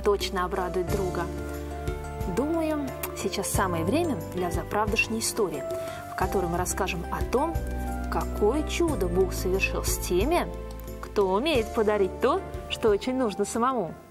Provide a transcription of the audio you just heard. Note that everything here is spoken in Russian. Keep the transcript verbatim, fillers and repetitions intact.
точно обрадует друга. Думаю, сейчас самое время для заправдошней истории, в которой мы расскажем о том, какое чудо Бог совершил с теми, кто умеет подарить то, что очень нужно самому.